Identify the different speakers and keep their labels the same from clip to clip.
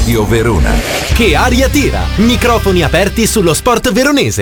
Speaker 1: Radio Verona. Che aria tira! Microfoni aperti sullo sport veronese.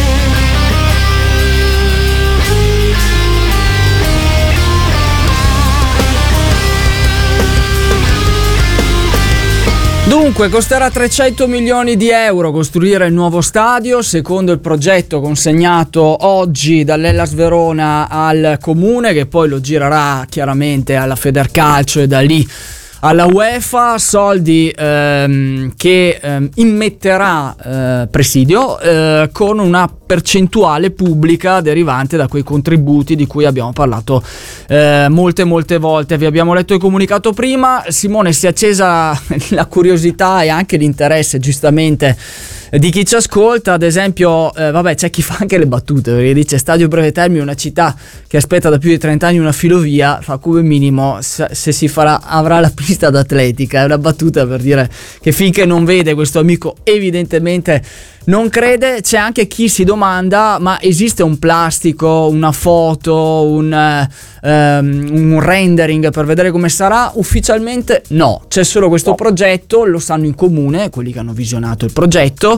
Speaker 2: Dunque, costerà 300 milioni di euro costruire il nuovo stadio, secondo il progetto consegnato oggi dall'Hellas Verona al Comune, che poi lo girerà chiaramente alla Federcalcio e da lì alla UEFA. Soldi che immetterà Presidio con una percentuale pubblica derivante da quei contributi di cui abbiamo parlato molte volte. Vi abbiamo letto il comunicato prima. Simone, si è accesa la curiosità e anche l'interesse, giustamente, di chi ci ascolta. Ad esempio, c'è chi fa anche le battute, perché dice: Stadio Breve Termine, una città che aspetta da più di 30 anni una filovia, fa come minimo se si farà, avrà la pista d'atletica. È una battuta per dire che finché non vede, questo amico evidentemente non crede. C'è anche chi si domanda: ma esiste un plastico, una foto, un rendering per vedere come sarà? Ufficialmente no, c'è solo questo progetto, lo sanno in comune quelli che hanno visionato il progetto,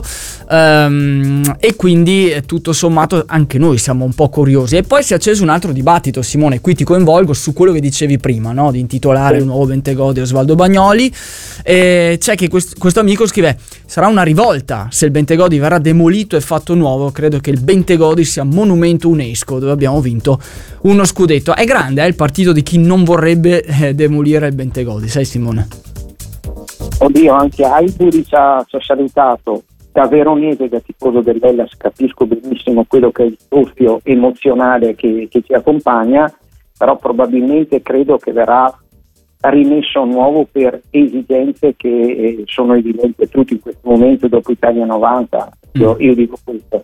Speaker 2: e quindi tutto sommato anche noi siamo un po' curiosi. E poi si è acceso un altro dibattito, Simone, qui ti coinvolgo, su quello che dicevi prima, no? Di intitolare il nuovo Bentegodi Osvaldo Bagnoli. C'è che questo amico scrive: sarà una rivolta se il Bentegodi verrà demolito e fatto nuovo. Credo che il Bentegodi sia monumento UNESCO, dove abbiamo vinto uno scudetto. È grande il partito di chi non vorrebbe demolire il Bentegodi, sai Simone?
Speaker 3: Oddio, anche Aiburi ci ha salutato. Da veronese, da tifoso dell'Hellas, capisco benissimo quello che è il soffio emozionale che ci accompagna, però probabilmente credo che verrà rimesso nuovo per esigenze che sono evidenti a tutti in questo momento dopo Italia 90. Io dico questo.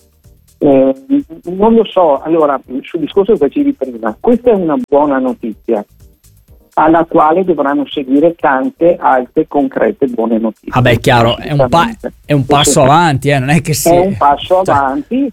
Speaker 3: Non lo so, allora, sul discorso che facevi prima, questa è una buona notizia alla quale dovranno seguire tante altre concrete buone notizie.
Speaker 2: Vabbè, è chiaro, è un passo avanti, non è che sia.
Speaker 3: È un passo avanti,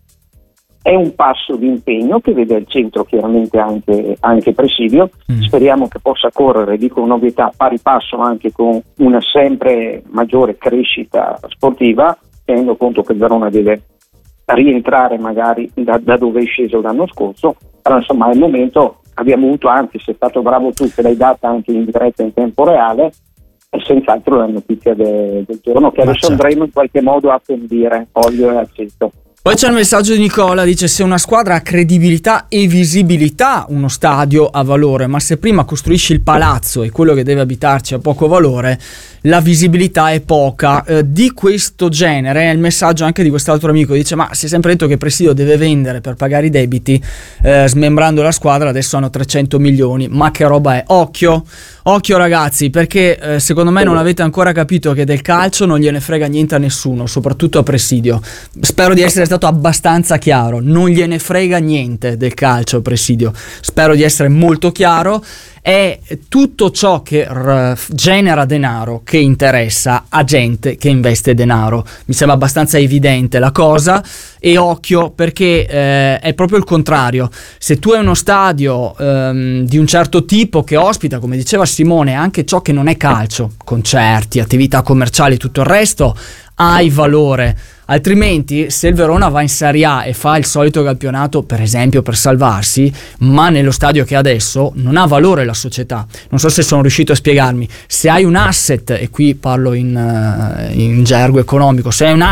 Speaker 3: è un passo di impegno che vede al centro chiaramente anche Presidio. Speriamo che possa correre, dico un'ovvietà, pari passo anche con una sempre maggiore crescita sportiva, tenendo conto che il Verona deve rientrare magari da dove è sceso l'anno scorso, però insomma al momento abbiamo avuto, anzi sei stato bravo tu che l'hai data anche in diretta in tempo reale, è senz'altro la notizia del giorno che adesso andremo in qualche modo a condire olio e aceto.
Speaker 2: Poi c'è il messaggio di Nicola, dice: se una squadra ha credibilità e visibilità, uno stadio ha valore, ma se prima costruisci il palazzo e quello che deve abitarci ha poco valore, la visibilità è poca. Di questo genere è il messaggio anche di quest'altro amico, dice: ma si è sempre detto che Presidio deve vendere per pagare i debiti, smembrando la squadra, adesso hanno 300 milioni, ma che roba è? Occhio ragazzi, perché secondo me non avete ancora capito che del calcio non gliene frega niente a nessuno, soprattutto a Presidio. Spero di essere stato abbastanza chiaro, non gliene frega niente del calcio a Presidio, spero di essere molto chiaro. È tutto ciò che genera denaro che interessa a gente che investe denaro. Mi sembra abbastanza evidente la cosa, e occhio, perché è proprio il contrario. Se tu hai uno stadio di un certo tipo che ospita, come diceva Simone, anche ciò che non è calcio, concerti, attività commerciali, tutto il resto, hai valore. Altrimenti, se il Verona va in Serie A e fa il solito campionato, per esempio, per salvarsi, ma nello stadio che ha adesso, non ha valore la società. Non so se sono riuscito a spiegarmi. Se hai un asset, e qui parlo in gergo economico, se hai un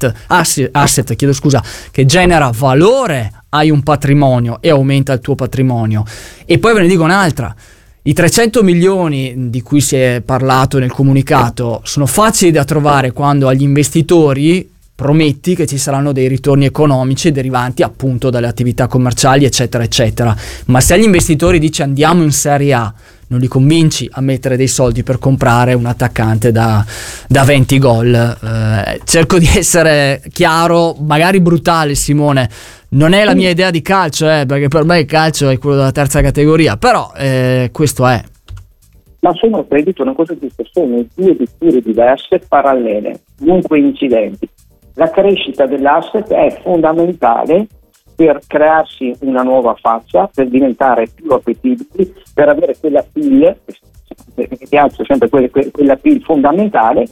Speaker 2: asset, chiedo scusa, che genera valore, hai un patrimonio e aumenta il tuo patrimonio. E poi ve ne dico un'altra: i 300 milioni di cui si è parlato nel comunicato sono facili da trovare quando agli investitori prometti che ci saranno dei ritorni economici derivanti appunto dalle attività commerciali, eccetera eccetera. Ma se agli investitori dici andiamo in Serie A, non li convinci a mettere dei soldi per comprare un attaccante da 20 gol. Cerco di essere chiaro, magari brutale, Simone. Non è la mia idea di calcio, perché per me il calcio è quello della terza categoria, però questo è.
Speaker 3: Ma sono, credito, una cosa giusta, sono due letture diverse, parallele, non coincidenti. La crescita dell'asset è fondamentale per crearsi una nuova faccia, per diventare più appetibili, per avere quella PIL, mi piace sempre quella PIL fondamentale,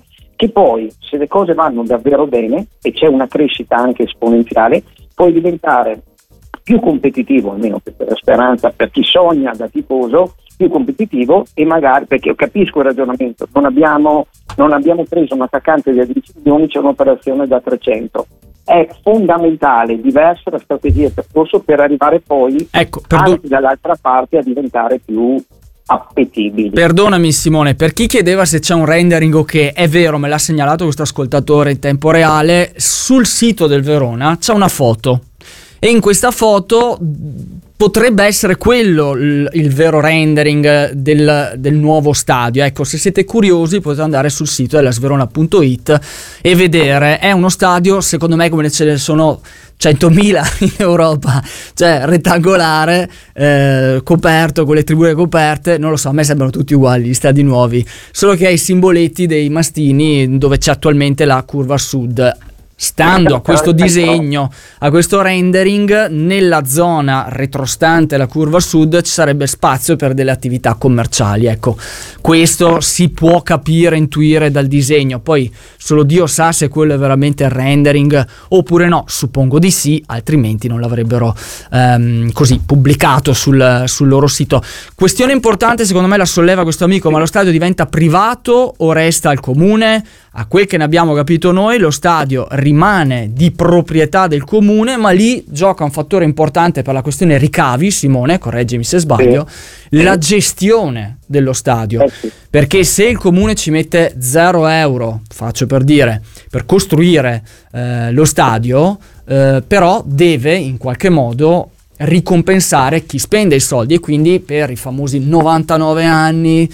Speaker 3: che poi, se le cose vanno davvero bene e c'è una crescita anche esponenziale, puoi diventare più competitivo, almeno questa è la speranza per chi sogna da tifoso, più competitivo, e magari, perché io capisco il ragionamento, non abbiamo preso un attaccante da 10 milioni, c'è un'operazione da 300. È fondamentale, diversa la strategia di percorso per arrivare poi anche dall'altra parte a diventare più appetibili.
Speaker 2: Perdonami Simone, per chi chiedeva se c'è un rendering ok, è vero, me l'ha segnalato questo ascoltatore in tempo reale, sul sito del Verona c'è una foto e in questa foto potrebbe essere quello il vero rendering del nuovo stadio. Ecco, se siete curiosi potete andare sul sito dell'asverona.it e vedere. È uno stadio, secondo me, come ce ne sono 100.000 in Europa, cioè rettangolare, coperto, con le tribune coperte. Non lo so, a me sembrano tutti uguali gli stadi nuovi, solo che ha i simboletti dei mastini dove c'è attualmente la curva sud. Stando a questo disegno, a questo rendering, nella zona retrostante la curva sud ci sarebbe spazio per delle attività commerciali. Ecco, questo si può capire, intuire dal disegno. Poi solo Dio sa se quello è veramente il rendering oppure no. Suppongo di sì, altrimenti non l'avrebbero così pubblicato sul loro sito. Questione importante, secondo me la solleva questo amico: ma lo stadio diventa privato o resta al comune? A quel che ne abbiamo capito noi, lo stadio rimane di proprietà del comune, ma lì gioca un fattore importante per la questione ricavi, Simone, correggimi se sbaglio, la gestione dello stadio. Perché se il comune ci mette 0 euro, faccio per dire, per costruire lo stadio, però deve in qualche modo ricompensare chi spende i soldi, e quindi per i famosi 99 anni,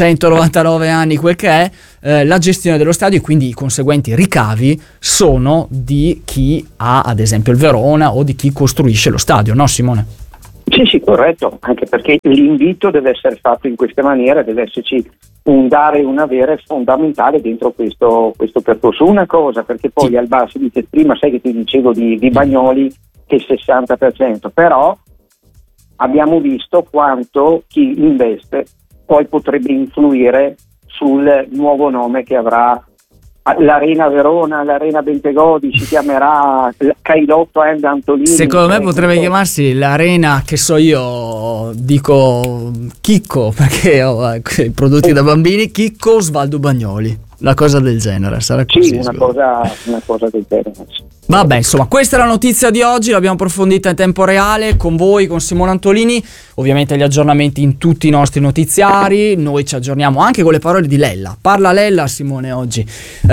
Speaker 2: 199 anni, quel che è, la gestione dello stadio e quindi i conseguenti ricavi sono di chi ha ad esempio il Verona o di chi costruisce lo stadio, no Simone?
Speaker 3: Sì, corretto, anche perché l'invito deve essere fatto in questa maniera, deve esserci un dare e un avere fondamentale dentro questo percorso. Una cosa, perché poi al bar si dice, prima sai che ti dicevo di Bagnoli, che il 60%, però abbiamo visto quanto chi investe poi potrebbe influire sul nuovo nome che avrà l'Arena Verona, l'Arena Bentegodi, si chiamerà Cailotto and Antolini.
Speaker 2: Secondo me potrebbe chiamarsi l'Arena, che so io, dico Chicco, perché ho i prodotti da bambini, Chicco Osvaldo Bagnoli, una cosa del genere, sarà così.
Speaker 3: Sì, una cosa del genere.
Speaker 2: Vabbè, insomma, questa è la notizia di oggi, l'abbiamo approfondita in tempo reale con voi, con Simone Antolini. Ovviamente gli aggiornamenti in tutti i nostri notiziari, noi ci aggiorniamo anche con le parole di Lella. Parla Lella, Simone, oggi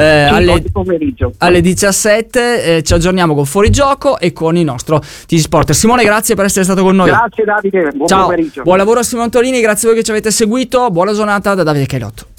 Speaker 2: alle 17, ci aggiorniamo con Fuorigioco e con il nostro TG Sport. Simone, grazie per essere stato con noi.
Speaker 3: Grazie Davide, buon
Speaker 2: Ciao.
Speaker 3: pomeriggio.
Speaker 2: Buon lavoro a Simone Antolini, grazie a voi che ci avete seguito, buona giornata da Davide Cailotto.